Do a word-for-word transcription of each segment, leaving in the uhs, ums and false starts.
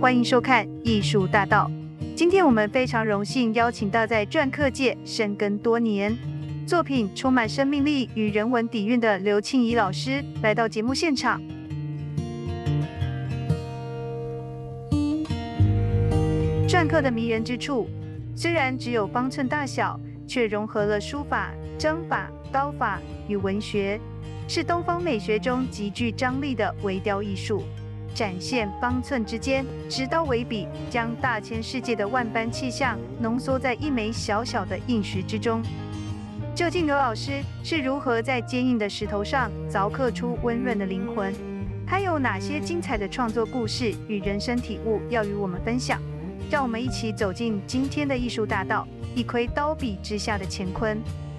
欢迎收看《艺术大道》。今天我们非常荣幸邀请到在篆刻界深耕多年、作品充满生命力与人文底蕴的刘庆怡老师来到节目现场。篆刻的迷人之处，虽然只有方寸大小，却融合了书法、章法、刀法与文学，是东方美学中极具张力的微雕艺术。展现方寸之间，执刀为笔，将大千世界的万般气象浓缩在一枚小小的硬石之中。究竟刘老师是如何在坚硬的石头上凿刻出温润的灵魂？他有哪些精彩的创作故事与人生体悟要与我们分享？让我们一起走进今天的艺术大道，一窥刀笔之下的乾坤。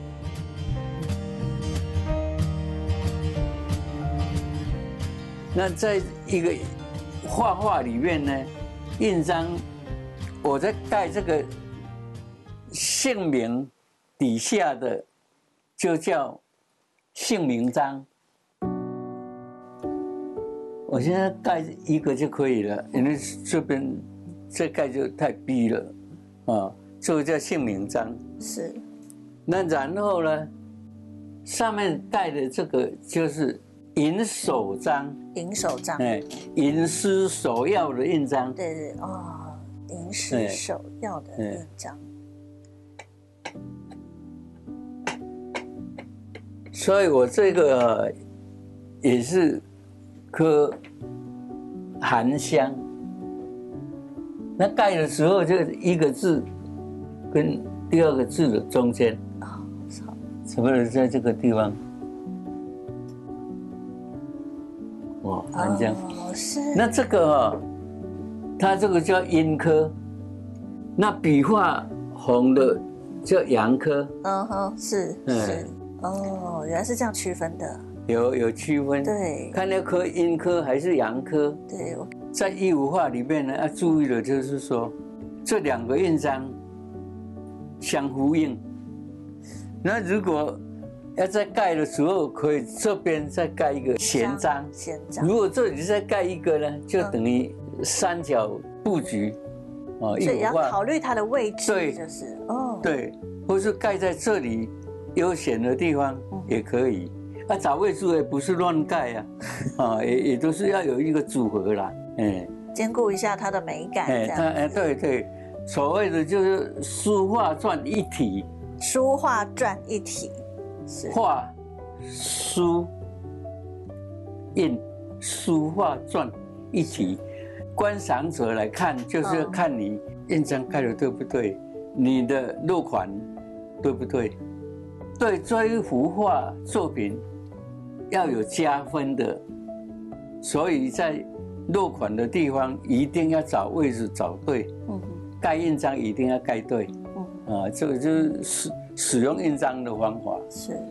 那在一个画画里面呢，印章，我在盖这个姓名底下的，就叫姓名章。我现在盖一个就可以了，因为这边再盖就太逼了，啊，这个叫姓名章。 是。 那然后呢，上面盖的这个就是银手章。 银手章， 哎，吟诗首要的印章， 对对哦，吟诗首要的印章。 所以我这个也是颗含香。那盖的时候，就一个字跟第二个字的中间，哦，差不多在这个地方。哦，含香。 哦，是。 那这个哦，它这个叫阴刻，那笔画红的叫阳刻。 嗯哼，是是。哦，原来是这样区分的。 有有区分。 对。 看那颗阴刻还是阳刻。 对。 在义五画里面呢，要注意的就是说，这两个印章相呼应。那如果要在盖的时候，可以这边再盖一个弦章。 弦章。 如果这里再盖一个呢，就等于三角布局。 哦，所以要考虑它的位置，对，就是哦， 对，或是盖在这里悠闲的地方也可以。啊，找位置也不是乱盖啊，啊，也也都是要有一个组合啦，哎， 兼顾一下它的美感。哎， 它哎，对对，所谓的就是书画篆一体。 书画篆一体。 画、书、印、书画篆一体，观赏者来看，就是要看你印章盖的对不对，你的落款对不对，对这一幅画作品要有加分的，所以在落款的地方一定要找位置找对，嗯，盖印章一定要盖对，嗯，啊，这个就是使使用印章的方法。 是。